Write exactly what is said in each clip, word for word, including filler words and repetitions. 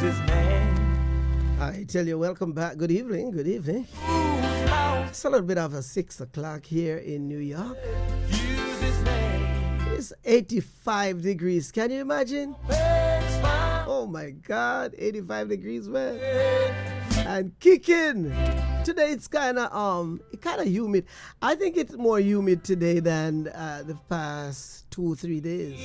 his name. I tell you, welcome back. Good evening, good evening. It's a little bit after six o'clock here in New York. Use his name. It's eighty-five degrees. Can you imagine? Oh my God, eighty-five degrees, man. And kicking. Today it's kind of um, kind of humid. I think it's more humid today than uh, the past two or three days.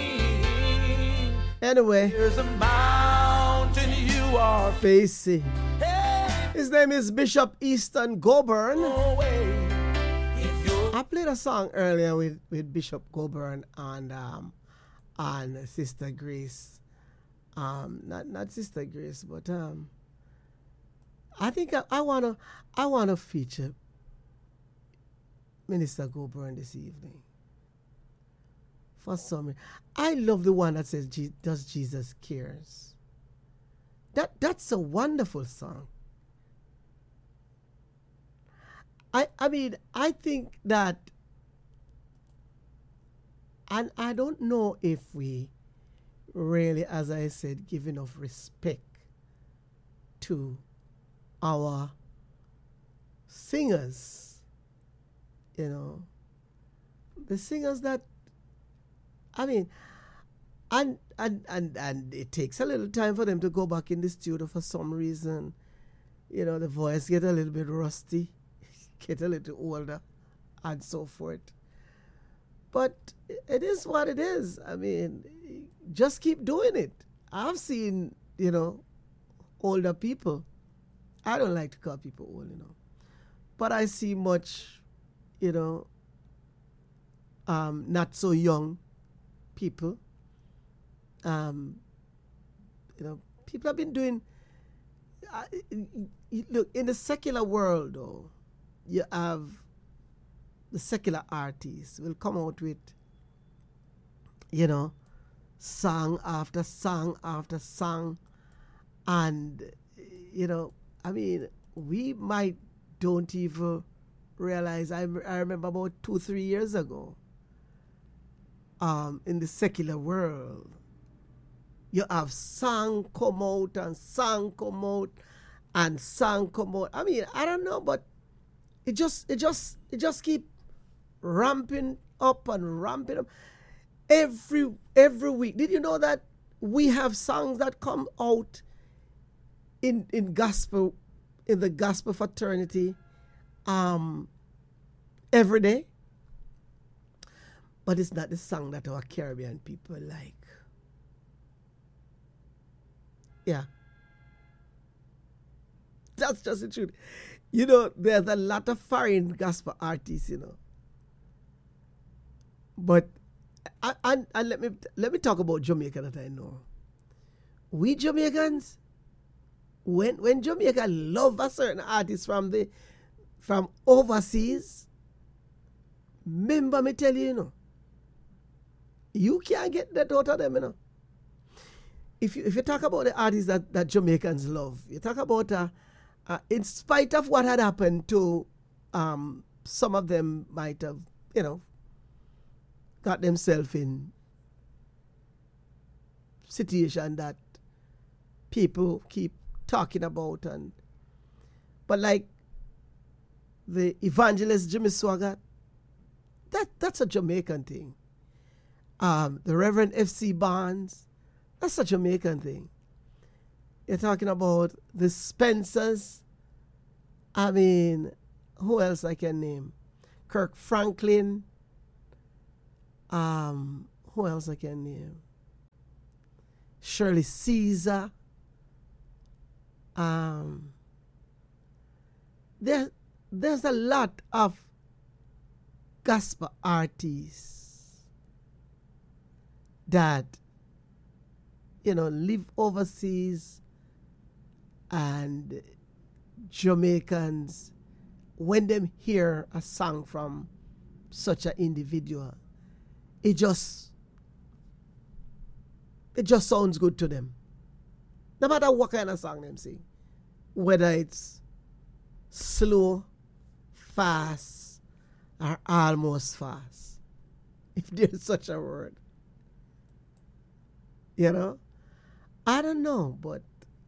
Anyway, There's a mountain you are facing. His name is Bishop Easton Goburn. away. If you're I played a song earlier with, with Bishop Goburn and um and Sister Grace. Um, not not Sister Grace, but um. I think I, I wanna I wanna feature Minister Goburn this evening. For some reason, I love the one that says, Je- "Does Jesus cares?" That that's a wonderful song. I I mean I think that, and I don't know if we really, as I said, give enough respect to our singers, you know, the singers that, I mean, and, and and and it takes a little time for them to go back in the studio for some reason. You know, the voice get a little bit rusty, get a little older, and so forth. But it is what it is. I mean, just keep doing it. I've seen, you know, older people. I don't like to call people old, you know. But I see much, you know, um, not so young people. Um, you know, people have been doing, uh, look, in the secular world, though, you have the secular artists will come out with, you know, song after song after song. And, you know, I mean, we might don't even realize. I, I remember about two, three years ago, um, in the secular world, you have song come out and song come out and song come out. I mean, I don't know, but it just, it just, it just keep ramping up and ramping up every every week. Did you know that we have songs that come out in in gospel, in the gospel fraternity, um, every day? But it's not the song that our Caribbean people like. Yeah. That's just the truth. You know, there's a lot of foreign gospel artists, you know. But, and, and let me let me talk about Jamaica that I know. We Jamaicans, when when Jamaica love a certain artist from the from overseas, remember me tell you, you know, you can't get that out of them, you know. If you if you talk about the artists that, that Jamaicans love, you talk about uh, uh, in spite of what had happened to um, some of them might have, you know, got themselves in situation that people keep talking about, and but like the evangelist Jimmy Swaggart, that that's a Jamaican thing. Um, the Reverend F C Barnes, that's a Jamaican thing. You're talking about the Spencers. I mean, who else I can name? Kirk Franklin. Um, who else I can name? Shirley Caesar. Um, there, there's a lot of gospel artists that, you know, live overseas, and Jamaicans, when them hear a song from such an individual, it just it just sounds good to them. No matter what kind of song them sing, whether it's slow, fast, or almost fast, if there's such a word. You know? I don't know, but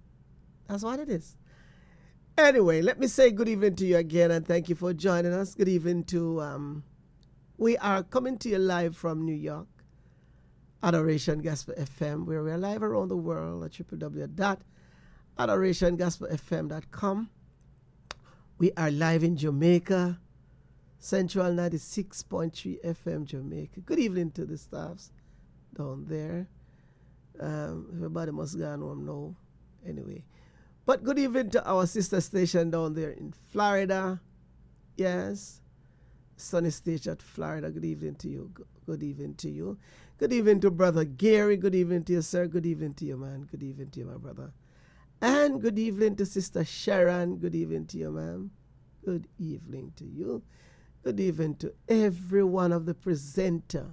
That's what it is. Anyway, let me say good evening to you again and thank you for joining us. Good evening to, um, we are coming to you live from New York, Adoration Gospel F M, where we are live around the world at w w w dot adoration gospel f m dot com. We are live in Jamaica, Central ninety-six point three F M Jamaica. Good evening to the staffs down there. Um, everybody must go home now. Anyway. But good evening to our sister station down there in Florida. Yes. Sunny Station at Florida. Good evening to you. Good evening to you. Good evening to Brother Gary. Good evening to you, sir. Good evening to you, man. Good evening to you, my brother. And good evening to Sister Sharon. Good evening to you, ma'am. Good evening to you. Good evening to every one of the presenter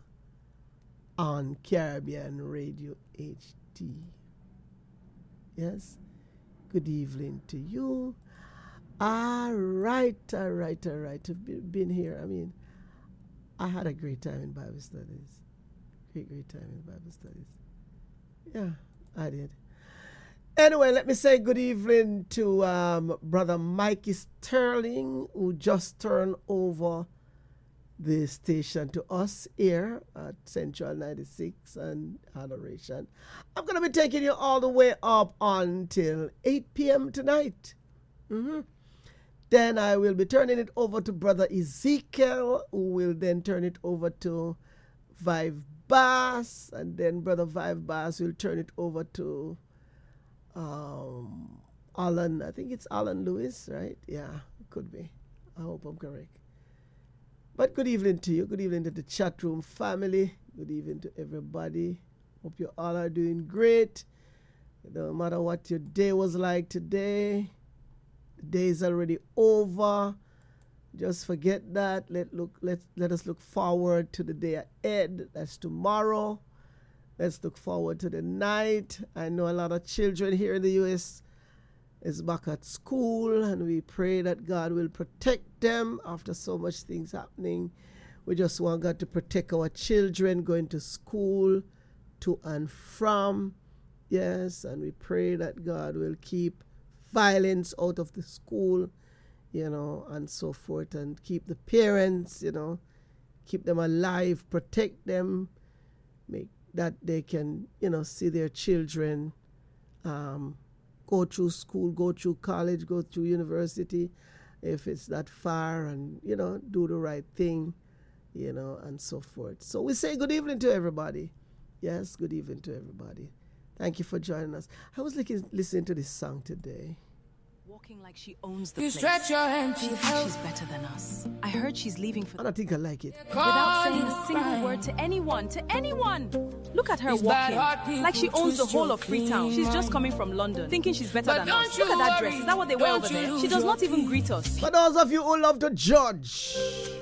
on Caribbean Radio H D. Yes. Good evening to you. All right, all right, all right. I've been here. I mean, I had a great time in Bible studies. Great, great time in Bible studies. Yeah, I did. Anyway, let me say good evening to um, Brother Mikey Sterling, who just turned over the station to us here at Central ninety-six and Adoration. I'm going to be taking you all the way up until eight p.m. tonight. Mm-hmm. Then I will be turning it over to Brother Ezekiel, who will then turn it over to Vive Bass, and then Brother Vive Bass will turn it over to um, Alan. I think it's Alan Lewis, right? Yeah, it could be. I hope I'm correct. But good evening to you. Good evening to the chat room family. Good evening to everybody. Hope you all are doing great. No matter what your day was like today, the day is already over. Just forget that. Let look. Let let us look forward to the day ahead. That's tomorrow. Let's look forward to the night. I know a lot of children here in the U S is back at school, and we pray that God will protect them after so much things happening. We just want God to protect our children going to school, to and from. Yes, and we pray that God will keep violence out of the school, you know, and so forth, and keep the parents, you know, keep them alive, protect them, make that they can, you know, see their children um, go through school, go through college, go through university, if it's that far, and, you know, do the right thing, you know, and so forth. So we say good evening to everybody. Yes, good evening to everybody. Thank you for joining us. I was looking, listening to this song today. Walking like she owns the You place. stretch your hand She to thinks help. she's better than us. I heard she's leaving for And I think I like it. without saying a single word to anyone, to anyone. Look at her These bad heart walking people like she owns the twist whole your of Freetown. She's just kingdom. coming from London, thinking she's better But than don't us. you Look at that worry, dress. Is that what they wear don't over you there? lose She does your not even peace. greet us. For those of you who love to judge,